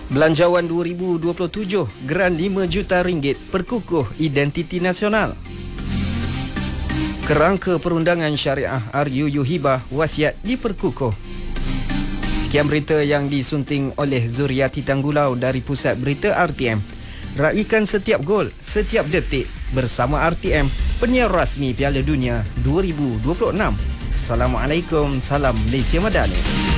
Belanjawan 2027, geran 5 juta ringgit perkukuh identiti nasional. Kerangka perundangan syariah RUU Hibah wasiat diperkukuh. Sekian berita yang disunting oleh Zuriati Tanggulau dari Pusat Berita RTM. Raikan setiap gol, setiap detik bersama RTM, penyiar rasmi Piala Dunia 2026. Assalamualaikum, salam Malaysia Madani.